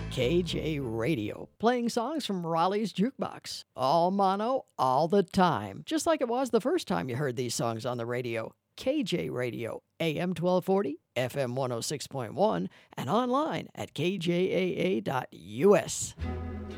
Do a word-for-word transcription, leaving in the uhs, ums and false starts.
K J Radio, playing songs from Raleigh's Jukebox. All mono, all the time. Just like it was the first time you heard these songs on the radio. K J Radio, A M twelve forty, F M one oh six point one, and online at k j a a dot u s.